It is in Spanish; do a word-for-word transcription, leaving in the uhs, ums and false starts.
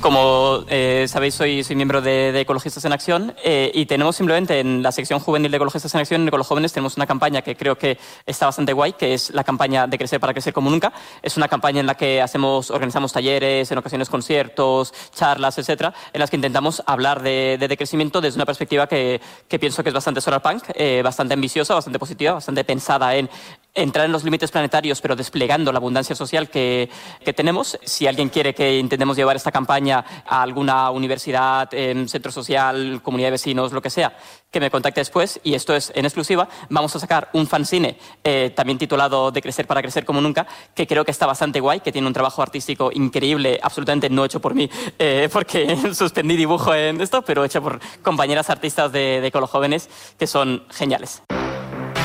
Como eh, sabéis, soy, soy miembro de, de Ecologistas en Acción eh, y tenemos simplemente en la sección juvenil de Ecologistas en Acción, en Ecolojóvenes, tenemos una campaña que creo que está bastante guay, que es la campaña de Crecer para Crecer como Nunca. Es una campaña en la que hacemos, organizamos talleres, en ocasiones conciertos, charlas, etcétera, en las que intentamos hablar de, de, de crecimiento desde una perspectiva que, que pienso que es bastante solarpunk, eh, bastante ambiciosa, bastante positiva, bastante pensada en entrar en los límites planetarios, pero desplegando la abundancia social que, que tenemos. Si alguien quiere que intentemos llevar esta campaña a alguna universidad, eh, centro social, comunidad de vecinos, lo que sea, que me contacte después. Y esto es en exclusiva. Vamos a sacar un fanzine, eh, también titulado De Crecer para Crecer como Nunca, que creo que está bastante guay, que tiene un trabajo artístico increíble, absolutamente no hecho por mí, eh, porque suspendí dibujo en esto, pero hecho por compañeras artistas de, de Ecolojóvenes que son geniales.